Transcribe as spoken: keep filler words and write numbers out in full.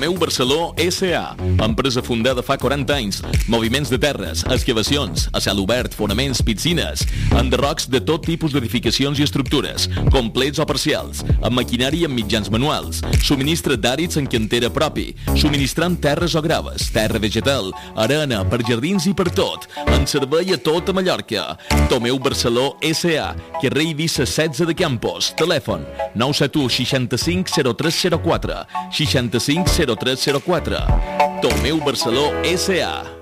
Tomeu Barceló S A, empresa fundada fa quaranta anys. Moviments de terres, excavacions, a cel obert, fonaments, piscines, enderrocs de tot tipus d'edificacions i estructures, complets o parcials, amb maquinari i amb mitjans manuals, subministre d'àrids en cantera propi, subministrant terres o graves, terra vegetal, arena, per jardins i per tot, en servei a tota Mallorca. Tomeu Barceló S A, carrer Eivissa setze de Campos, telèfon nou set u seixanta-cinc zero tres zero quatre, seixanta-cinc zero tres zero quatre. Tomeu Barceló S A.